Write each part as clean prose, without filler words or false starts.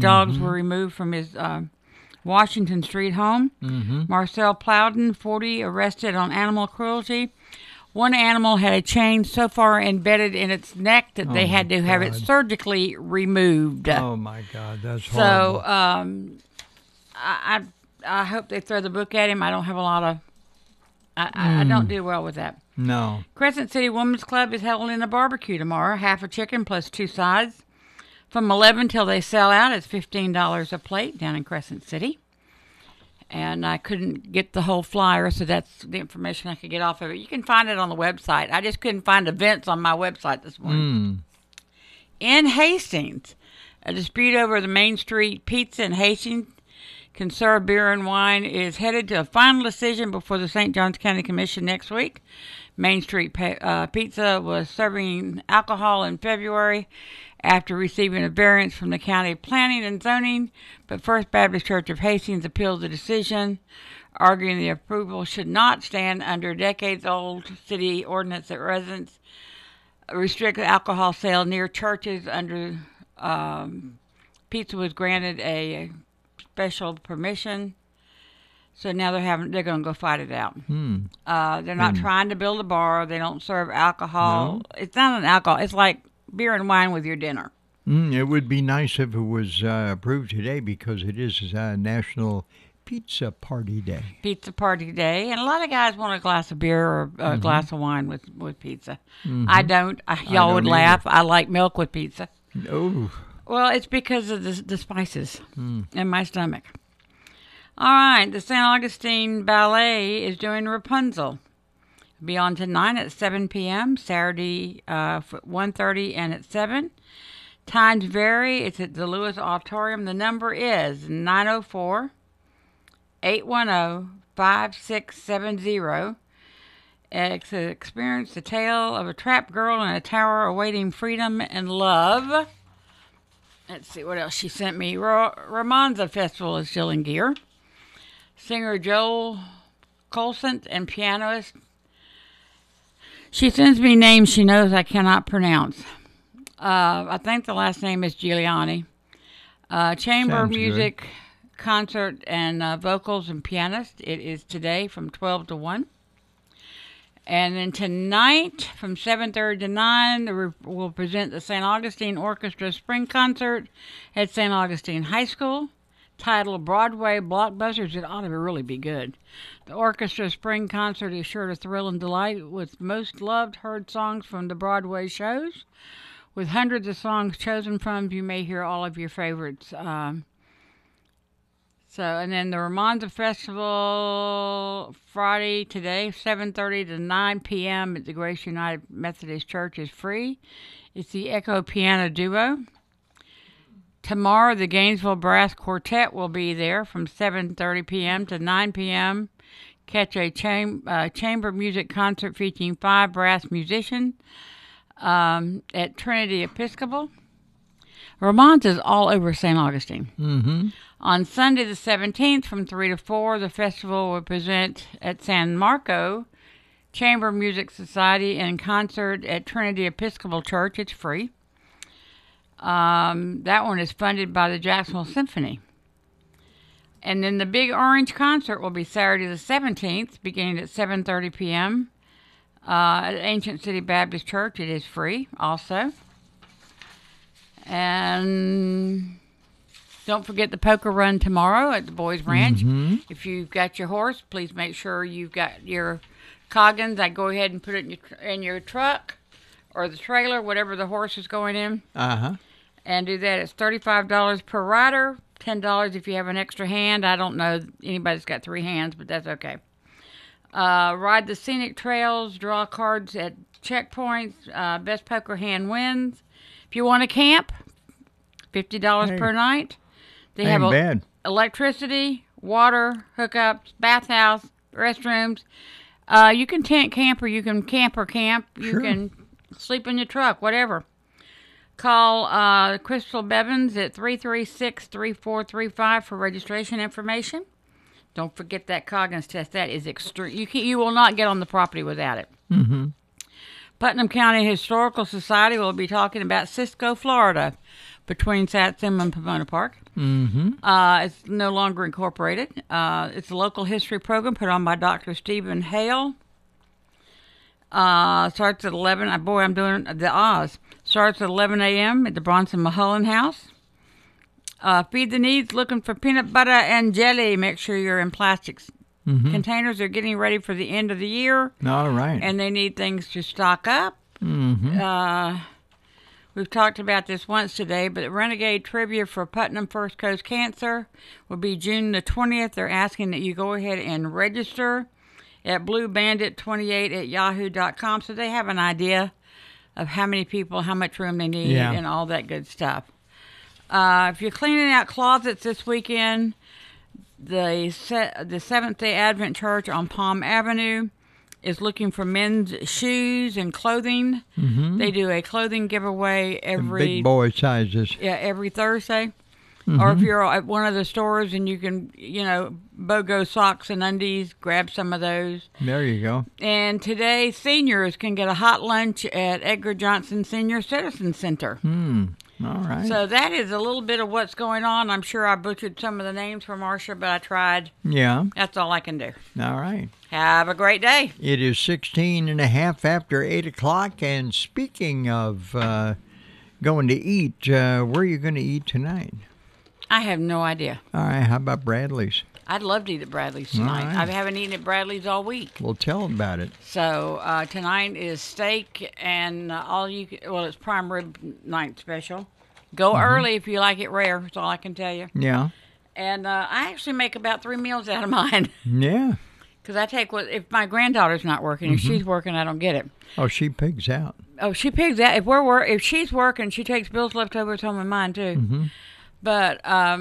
dogs were removed from his Washington Street home. Marcel Plowden, 40, arrested on animal cruelty. One animal had a chain so far embedded in its neck that they had to have it surgically removed. Oh, my God. That's horrible. So I hope they throw the book at him. I don't have a lot of... I don't do well with that. No. Crescent City Women's Club is holding a barbecue tomorrow. Half a chicken plus 2 sides. From 11 till they sell out. It's $15 a plate down in Crescent City. And I couldn't get the whole flyer, so that's the information I could get off of it. You can find it on the website. I just couldn't find events on my website this morning. In Hastings, a dispute over the Main Street Pizza in Hastings Conserve Beer and Wine is headed to a final decision before the St. Johns County Commission next week. Main Street Pizza was serving alcohol in February after receiving a variance from the County Planning and Zoning, but First Baptist Church of Hastings appealed the decision, arguing the approval should not stand under decades-old city ordinance that residents restrict alcohol sale near churches. Under pizza was granted a special permission, so now they're going to go fight it out. They're not trying to build a bar. They don't serve alcohol. No. It's not an alcohol. It's like beer and wine with your dinner. It would be nice if it was approved today because it is National Pizza Party Day. Pizza Party Day. And a lot of guys want a glass of beer or a glass of wine with pizza. I don't. Y'all would laugh. I like milk with pizza. Oh. Well, it's because of the spices in my stomach. All right. The St. Augustine Ballet is doing Rapunzel. Be on tonight at 7 p.m., Saturday 1:30 and at 7. Times vary. It's at the Lewis Auditorium. The number is 904-810-5670. Experience the tale of a trapped girl in a tower awaiting freedom and love. Let's see what else she sent me. Ramonza Festival is still in gear. Singer Joel Colson and pianist. She sends me names she knows I cannot pronounce. I think the last name is Giuliani. Chamber Sounds music good. Concert and vocals and pianist. It is today from 12 to 1. And then tonight from 7:30 to 9, we'll present the St. Augustine Orchestra Spring Concert at St. Augustine High School. Titled Broadway Blockbusters. It ought to really be good. The orchestra spring concert is sure to thrill and delight with most loved heard songs from the Broadway shows. With hundreds of songs chosen from, you may hear all of your favorites. And then the Ramonza Festival Friday today, 7:30 to 9 p.m. at the Grace United Methodist Church is free. It's the Echo Piano Duo. Tomorrow, the Gainesville Brass Quartet will be there from 7:30 p.m. to 9 p.m. Catch a chamber music concert featuring 5 brass musicians at Trinity Episcopal. Ramonza is all over St. Augustine. On Sunday the 17th from 3 to 4, the festival will present at San Marco Chamber Music Society and concert at Trinity Episcopal Church. It's free. That one is funded by the Jacksonville Symphony. And then the Big Orange concert will be Saturday the 17th, beginning at 7:30 p.m. At Ancient City Baptist Church. It is free also. And don't forget the poker run tomorrow at the Boys Ranch. If you've got your horse, please make sure you've got your coggins. I go ahead and put it in your truck or the trailer, whatever the horse is going in. And do that. It's $35 per rider, $10 if you have an extra hand. I don't know anybody that's got 3 hands, but that's okay. Ride the scenic trails, draw cards at checkpoints. Best poker hand wins. If you want to camp, $50 per night. They have electricity, water, hookups, bathhouse, restrooms. You can tent camp or you can camp. You can sleep in your truck, whatever. Call Crystal Bevins at 336-3435 for registration information. Don't forget that Coggins test. That is extreme. You will not get on the property without it. Putnam County Historical Society will be talking about Cisco, Florida, between Satsuma and Pomona Park. Mm-hmm. It's no longer incorporated. It's a local history program put on by Dr. Stephen Hale. Starts at 11. Boy, I'm doing the Oz. Starts at 11 a.m. at the Bronson Mulholland House. Feed the Needs, looking for peanut butter and jelly. Make sure you're in plastics containers. They're getting ready for the end of the year. All right. And they need things to stock up. Mm-hmm. We've talked about this once today, but Renegade Trivia for Putnam First Coast Cancer will be June the 20th. They're asking that you go ahead and register at bluebandit28@yahoo.com, so they have an idea of how many people, how much room they need, and all that good stuff. If you're cleaning out closets this weekend, the Seventh-day Advent Church on Palm Avenue is looking for men's shoes and clothing. Mm-hmm. They do a clothing giveaway every big boy sizes. Yeah, every Thursday. Or if you're at one of the stores and you can, BOGO socks and undies, grab some of those. There you go. And today, seniors can get a hot lunch at Edgar Johnson Senior Citizen Center. All right. So that is a little bit of what's going on. I'm sure I butchered some of the names for Marcia, but I tried. Yeah. That's all I can do. All right. Have a great day. It is 16 and a half after 8 o'clock. And speaking of going to eat, where are you going to eat tonight? I have no idea. All right. How about Bradley's? I'd love to eat at Bradley's tonight. Right. I haven't eaten at Bradley's all week. Well, tell them about it. So tonight is steak and it's prime rib night special. Go early if you like it rare. That's all I can tell you. Yeah. And I actually make about 3 meals out of mine. Yeah. Because I take if my granddaughter's not working. If she's working, I don't get it. Oh, she pigs out. Oh, she pigs out. If she's working, she takes Bill's leftovers home with mine too. Mm-hmm. But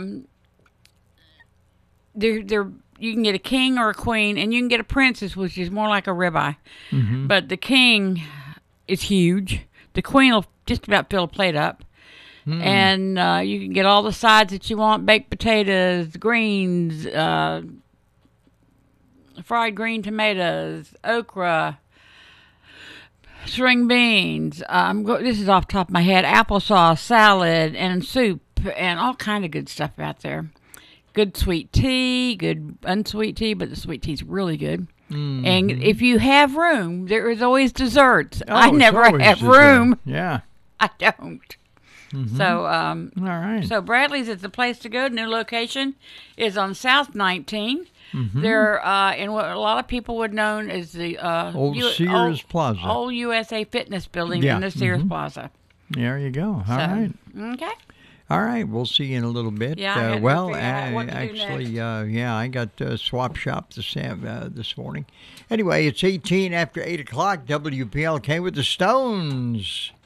you can get a king or a queen, and you can get a princess, which is more like a ribeye. Mm-hmm. But the king is huge. The queen will just about fill a plate up. And you can get all the sides that you want: baked potatoes, greens, fried green tomatoes, okra, string beans. This is off the top of my head: applesauce, salad, and soup, and all kind of good stuff out there. Good sweet tea, good unsweet tea, but the sweet tea's really good. Mm-hmm. And if you have room, there is always desserts. I never have room. Yeah, I don't. Mm-hmm. So, all right. So Bradley's is the place to go. New location is on South 19. Mm-hmm. They're in what a lot of people would know as the old Sears Plaza, old USA Fitness building in the Sears Plaza. There you go. All right. Okay. All right, we'll see you in a little bit. Yeah, I got swap shop this morning. Anyway, it's 18 after 8 o'clock. WPLK with the Stones.